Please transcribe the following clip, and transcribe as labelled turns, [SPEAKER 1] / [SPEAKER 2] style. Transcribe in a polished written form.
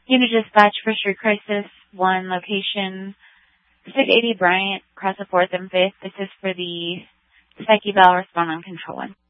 [SPEAKER 1] Unit dispatch for street crisis 1 location 680 Bryant, across the 4th and 5th. This is for the Psyche Bell. Respond on control 1.